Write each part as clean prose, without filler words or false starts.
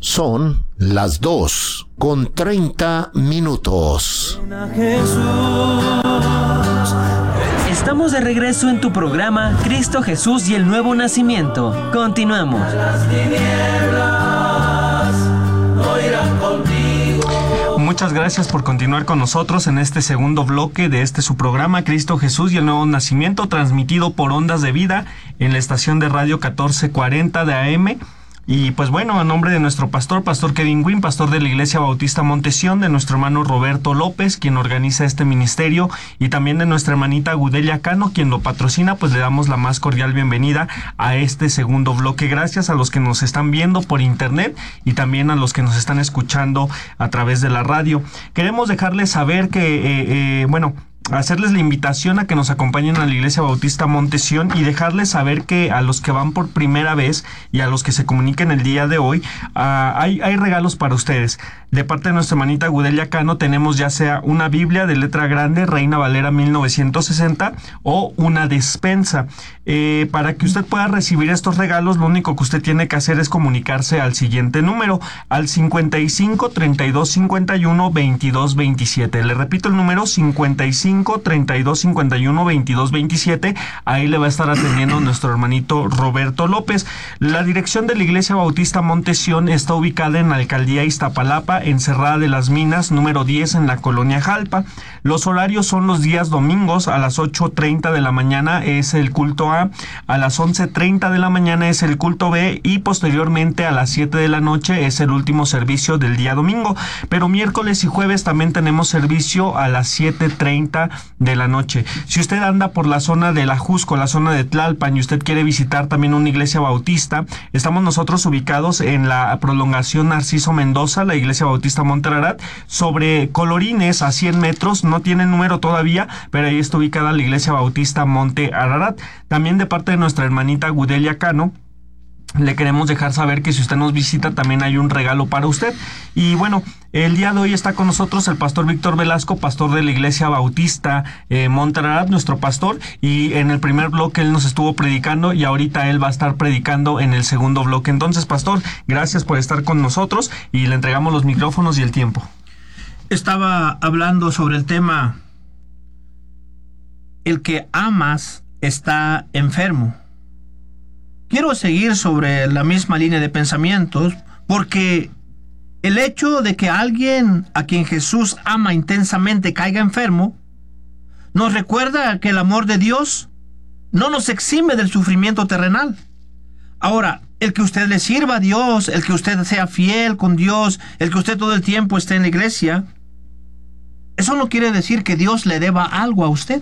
Son las 2:30. Estamos de regreso en tu programa Cristo Jesús y el Nuevo Nacimiento. Continuamos. Muchas gracias por continuar con nosotros en este segundo bloque de su programa Cristo Jesús y el Nuevo Nacimiento, transmitido por Ondas de Vida en la estación de radio 1440 de AM. Y pues bueno, a nombre de nuestro pastor Kevin Wynn, pastor de la Iglesia Bautista Montesión, de nuestro hermano Roberto López, quien organiza este ministerio, y también de nuestra hermanita Gudelia Cano, quien lo patrocina, pues le damos la más cordial bienvenida a este segundo bloque. Gracias a los que nos están viendo por internet y también a los que nos están escuchando a través de la radio. Queremos dejarles saber que, hacerles la invitación a que nos acompañen a la Iglesia Bautista Montesión y dejarles saber que a los que van por primera vez y a los que se comuniquen el día de hoy, hay regalos para ustedes. De parte de nuestra hermanita Gudelia Cano tenemos ya sea una Biblia de letra grande, Reina Valera 1960, o una despensa. Para que usted pueda recibir estos regalos, lo único que usted tiene que hacer es comunicarse al siguiente número, al 55 32 51 22 27. Le repito el número, 55 32 51 22 27. Ahí le va a estar atendiendo nuestro hermanito Roberto López. La dirección de la Iglesia Bautista Montesión está ubicada en la Alcaldía Iztapalapa, en Cerrada de las Minas, número 10, en la Colonia Jalpa. Los horarios son los días domingos. A las 8:30 de la mañana es el culto A las 11:30 de la mañana es el culto B, y posteriormente a las 7 de la noche es el último servicio del día domingo. Pero miércoles y jueves también tenemos servicio a las 7:30 de la noche. Si usted anda por la zona de la Jusco, la zona de Tlalpan, y usted quiere visitar también una iglesia bautista, estamos nosotros ubicados en la prolongación Narciso Mendoza, la Iglesia Bautista Monte Ararat, sobre Colorines, a 100 metros. No tiene número todavía, pero ahí está ubicada la Iglesia Bautista Monte Ararat. También de parte de nuestra hermanita Gudelia Cano, le queremos dejar saber que si usted nos visita también hay un regalo para usted. Y bueno, el día de hoy está con nosotros el pastor Víctor Velasco, pastor de la Iglesia Bautista Monte Ararat, nuestro pastor, y en el primer bloque él nos estuvo predicando y ahorita él va a estar predicando en el segundo bloque. Entonces, pastor, gracias por estar con nosotros y le entregamos los micrófonos y el tiempo. Estaba hablando sobre el tema: el que amas está enfermo. Quiero seguir sobre la misma línea de pensamientos, porque el hecho de que alguien a quien Jesús ama intensamente caiga enfermo nos recuerda que el amor de Dios no nos exime del sufrimiento terrenal. Ahora, el que usted le sirva a Dios, el que usted sea fiel con Dios, el que usted todo el tiempo esté en la iglesia, eso no quiere decir que Dios le deba algo a usted.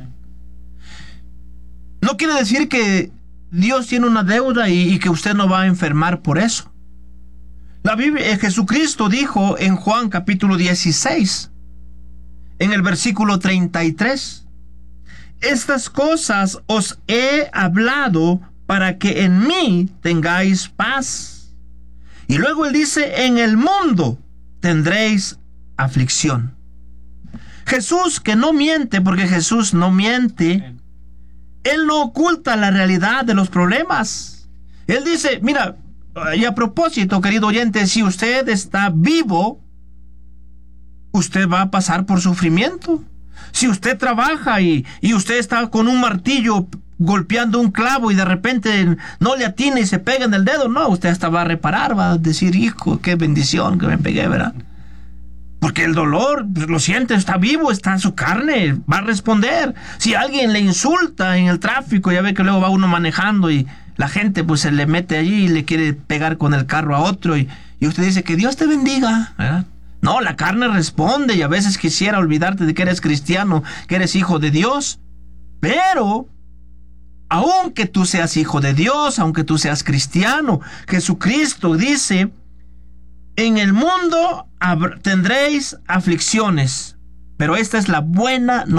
No quiere decir que Dios tiene una deuda y que usted no va a enfermar por eso. La Biblia, Jesucristo dijo en Juan capítulo 16, en el versículo 33, estas cosas os he hablado para que en mí tengáis paz. Y luego él dice, en el mundo tendréis aflicción. Jesús, que no miente, porque Jesús no miente, Él no oculta la realidad de los problemas. Él dice, mira, y a propósito, querido oyente, si usted está vivo, usted va a pasar por sufrimiento. Si usted trabaja y usted está con un martillo golpeando un clavo y de repente no le atina y se pega en el dedo, no, usted hasta va a reparar, va a decir, hijo, qué bendición que me pegué, ¿verdad? Porque el dolor, pues, lo siente, está vivo, está en su carne, va a responder. Si alguien le insulta en el tráfico, ya ve que luego va uno manejando y la gente pues se le mete allí y le quiere pegar con el carro a otro y usted dice que Dios te bendiga, ¿verdad? No, la carne responde y a veces quisiera olvidarte de que eres cristiano, que eres hijo de Dios. Pero, aunque tú seas hijo de Dios, aunque tú seas cristiano, Jesucristo dice, en el mundo tendréis aflicciones, pero esta es la buena noticia.